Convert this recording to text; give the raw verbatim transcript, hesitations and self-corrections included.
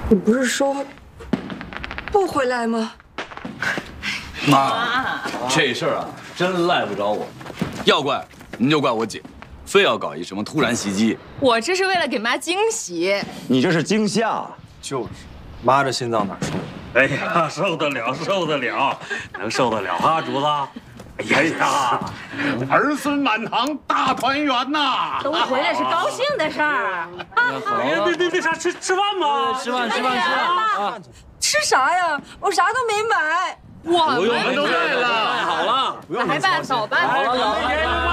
你不是说不回来吗？ 妈，这事儿啊，真赖不着我，要怪您就怪我姐，非要搞一什么突然袭击。 我这是为了给妈惊喜。 你这是惊吓。 就是，妈这心脏哪受？ 哎呀，受得了，受得了，能受得了啊，主子？哎呀，儿孙满堂，大团圆呐！ 都回来是高兴的事儿。 哎呀，那那那啥，吃吃饭吧， 吃饭吃饭吃饭啊！ 吃啥呀？我啥都没买。 我们都带了， 好了， 来办，早办。 好了好了。